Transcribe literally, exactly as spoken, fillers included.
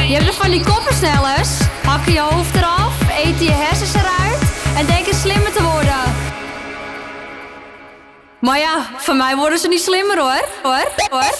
Je hebt er van die koppersnellers. Hakken je hoofd eraf, eten je hersens eruit en denken slimmer te worden. Maar ja, van mij worden ze niet slimmer hoor. Hoor, hoor.